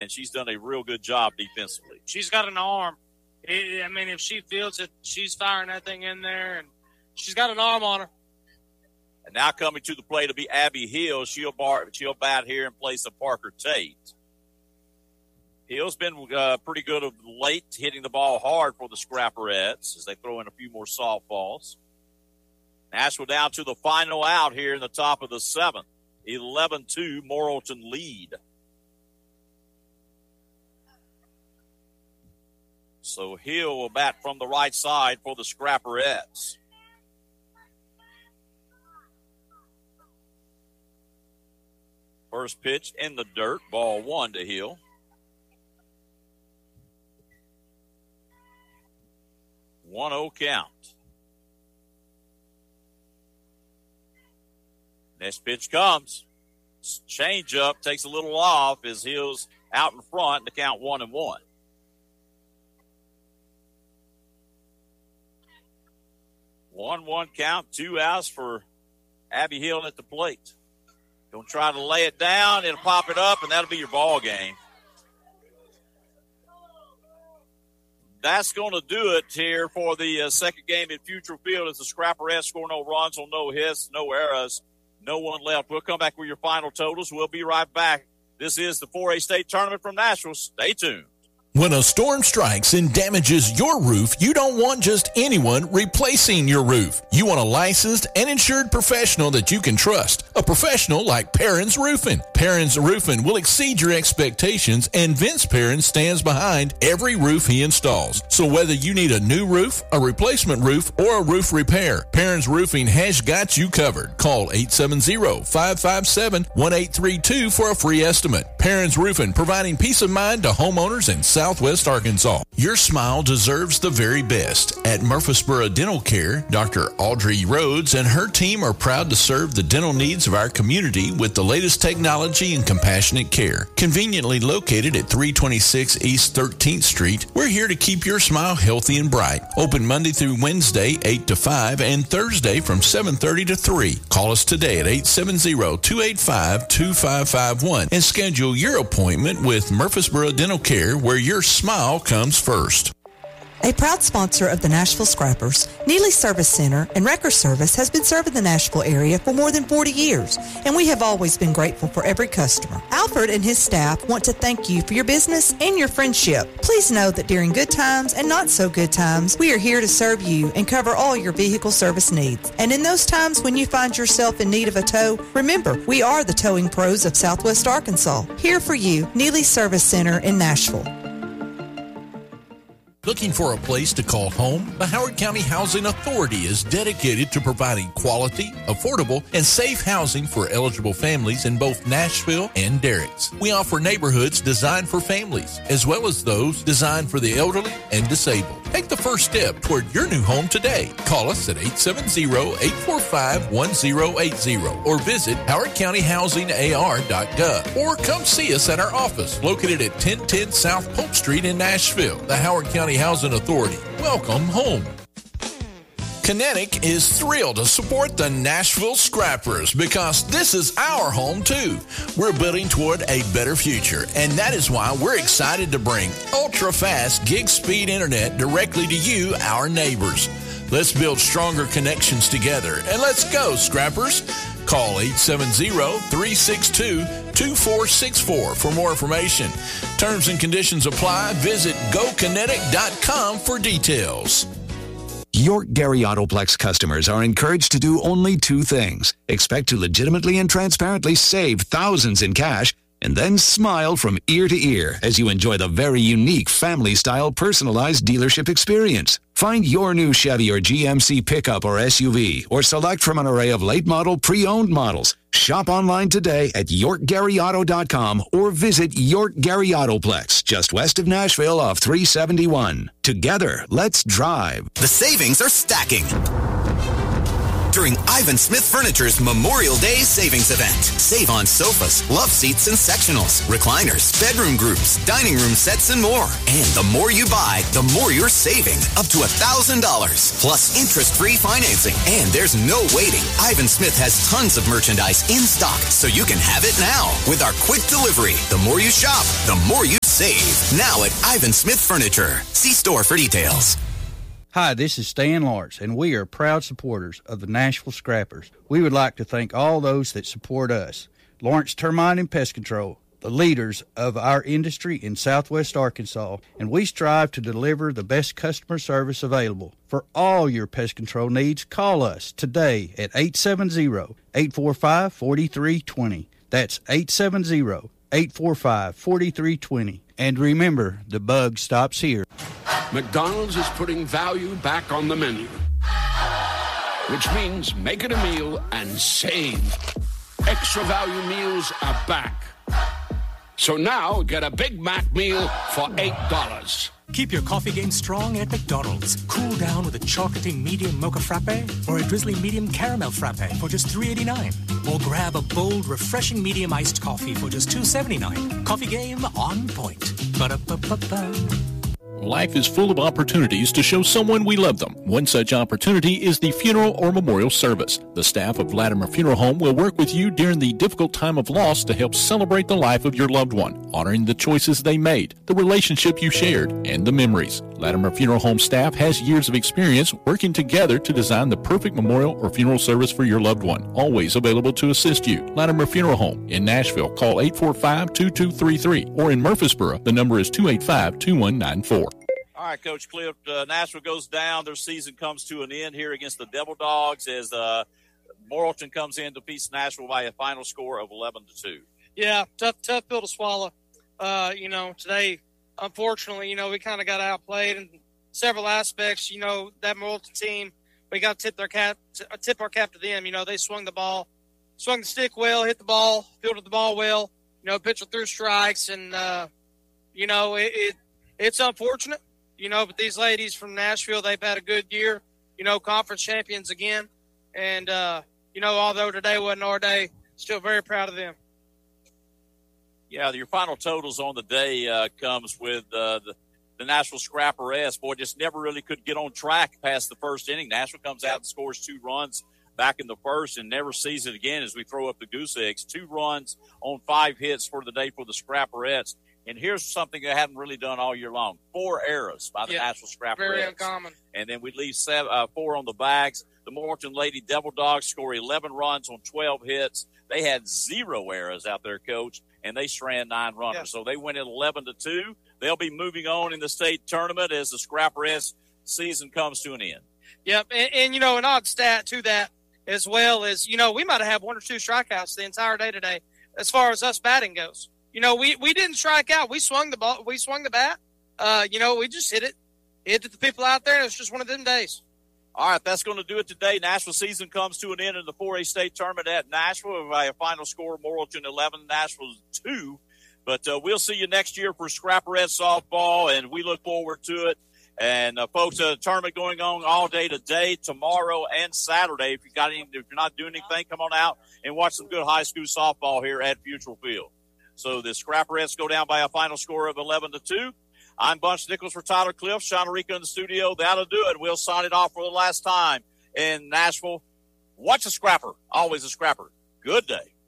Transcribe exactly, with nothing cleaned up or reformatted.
and she's done a real good job defensively. She's got an arm. It, I mean, if she feels it, she's firing that thing in there, and she's got an arm on her. And now coming to the plate will be Abby Hill. She'll, bar, she'll bat here in place of Parker Tate. Hill's been uh, pretty good of late, hitting the ball hard for the Scrapperettes as they throw in a few more softballs. Nashville down to the final out here in the top of the seventh. eleven two, Morrilton lead. So Hill will bat from the right side for the Scrapperettes. First pitch in the dirt, ball one to Hill. one oh count. Next pitch comes. Change up, takes a little off as Hill's out in front to count one and one. One one count, two outs for Abby Hill at the plate. Don't try to lay it down, it'll pop it up, and that'll be your ball game. That's going to do it here for the uh, second game in Future Field as the Scrapperettes score no runs on no hits, no errors, no one left. We'll come back with your final totals. We'll be right back. This is the four A State Tournament from Nashville. Stay tuned. When a storm strikes and damages your roof, you don't want just anyone replacing your roof. You want a licensed and insured professional that you can trust. A professional like Perrins Roofing. Perrins Roofing will exceed your expectations, and Vince Perrins stands behind every roof he installs. So whether you need a new roof, a replacement roof, or a roof repair, Perrins Roofing has got you covered. Call eight seven zero, five five seven, one eight three two for a free estimate. Perrins Roofing, providing peace of mind to homeowners in Southwest Arkansas. Your smile deserves the very best. At Murfreesboro Dental Care, Doctor Audrey Rhodes and her team are proud to serve the dental needs of our community with the latest technology and compassionate care. Conveniently located at three twenty-six East thirteenth Street, we're here to keep your smile healthy and bright. Open Monday through Wednesday, eight to five, and Thursday from seven thirty to three. Call us today at eight seven zero, two eight five, two five five one and schedule your appointment with Murfreesboro Dental Care, where your smile comes first. A proud sponsor of the Nashville Scrappers, Neely Service Center and Wrecker Service has been serving the Nashville area for more than forty years, and we have always been grateful for every customer. Alfred and his staff want to thank you for your business and your friendship. Please know that during good times and not so good times, we are here to serve you and cover all your vehicle service needs. And in those times when you find yourself in need of a tow, remember, we are the towing pros of Southwest Arkansas. Here for you, Neely Service Center in Nashville. Looking for a place to call home? The Howard County Housing Authority is dedicated to providing quality, affordable, and safe housing for eligible families in both Nashville and Derricks. We offer neighborhoods designed for families, as well as those designed for the elderly and disabled. Take the first step toward your new home today. Call us at eight seven zero, eight four five, one zero eight zero or visit howard county housing a r dot gov or come see us at our office located at ten ten South Polk Street in Nashville. The Howard County Housing Authority. Welcome home. Kinetic is thrilled to support the Nashville Scrappers because this is our home too. We're building toward a better future, and that is why we're excited to bring ultra-fast gig speed internet directly to you, our neighbors. Let's build stronger connections together, and let's go, Scrappers. Call eight seven zero, three six two, two four six four for more information. Terms and conditions apply. Visit go kinetic dot com for details. York Gary Autoplex customers are encouraged to do only two things. Expect to legitimately and transparently save thousands in cash, and then smile from ear to ear as you enjoy the very unique family-style personalized dealership experience. Find your new Chevy or G M C pickup or S U V, or select from an array of late-model, pre-owned models. Shop online today at york gary auto dot com or visit York Gary Autoplex, just west of Nashville off three seventy-one. Together, let's drive. The savings are stacking during Ivan Smith Furniture's Memorial Day Savings Event. Save on sofas, love seats and sectionals, recliners, bedroom groups, dining room sets, and more. And the more you buy, the more you're saving. Up to one thousand dollars, plus interest-free financing. And there's no waiting. Ivan Smith has tons of merchandise in stock, so you can have it now. With our quick delivery, the more you shop, the more you save now at Ivan Smith Furniture. See store for details. Hi, this is Stan Lawrence, and we are proud supporters of the Nashville Scrappers. We would like to thank all those that support us. Lawrence Termite and Pest Control, the leaders of our industry in Southwest Arkansas, and we strive to deliver the best customer service available. For all your pest control needs, call us today at eight seven zero, eight four five, four three two zero. That's eight seven zero, eight four five, four three two zero. And remember, the bug stops here. McDonald's is putting value back on the menu, which means make it a meal and save. Extra value meals are back. So now get a Big Mac meal for eight dollars. Keep your coffee game strong at McDonald's. Cool down with a chocolatey medium mocha frappe or a drizzly medium caramel frappe for just three eighty-nine. Or grab a bold, refreshing medium iced coffee for just two seventy-nine. Coffee game on point. Ba-da-ba-ba-ba. Life is full of opportunities to show someone we love them. One such opportunity is the funeral or memorial service. The staff of Latimer Funeral Home will work with you during the difficult time of loss to help celebrate the life of your loved one, honoring the choices they made, the relationship you shared, and the memories. Latimer Funeral Home staff has years of experience working together to design the perfect memorial or funeral service for your loved one. Always available to assist you. Latimer Funeral Home in Nashville. Call eight four five, two two three three. Or in Murfreesboro, the number is two eight five, two one nine four. All right, Coach Cliff, uh, Nashville goes down. Their season comes to an end here against the Devil Dogs as uh, Morrilton comes in, defeats Nashville by a final score of eleven to two. Yeah, tough, tough pill to swallow. Uh, you know, today, unfortunately, you know, we kind of got outplayed in several aspects. You know, that Morrilton team, we got to tip their cap, tip our cap to them. You know, they swung the ball, swung the stick well, hit the ball, fielded the ball well. You know, pitcher threw strikes, and uh, you know, it, it it's unfortunate. You know, but these ladies from Nashville, they've had a good year, you know, conference champions again. And, uh, you know, although today wasn't our day, still very proud of them. Yeah, your final totals on the day uh, comes with uh, the, the Nashville Scrapperettes. Boy, just never really could get on track past the first inning. Nashville comes out and scores two runs back in the first and never sees it again as we throw up the goose eggs. Two runs on five hits for the day for the Scrapperettes. And here's something they haven't really done all year long. Four errors by the yeah, Nashville Scrapperettes. Very uncommon. And then we leave seven, uh, four on the bags. The Morrilton Lady Devil Dogs score eleven runs on twelve hits. They had zero errors out there, Coach, and they strand nine runners. Yeah. So they win it eleven to two. They'll be moving on in the state tournament as the Scrapperettes season comes to an end. Yep, and, and, you know, an odd stat to that as well is, you know, we might have had one or two strikeouts the entire day today as far as us batting goes. You know, we, we didn't strike out. We swung the ball. We swung the bat. Uh, you know, we just hit it. Hit it to the people out there, and it's just one of them days. All right, that's going to do it today. Nashville season comes to an end in the four A state tournament at Nashville by a final score of Morrilton eleven, Nashville two. But uh, we'll see you next year for Scrapperette softball, and we look forward to it. And, uh, folks, a tournament going on all day today, tomorrow, and Saturday. If you got any, if you're not doing anything, come on out and watch some good high school softball here at Futrell Field. So the Scrapperettes go down by a final score of eleven to two. I'm Bunch Nichols for Tyler Cliff, Shauna Rica in the studio. That'll do it. We'll sign it off for the last time in Nashville. Watch a scrapper. Always a scrapper. Good day.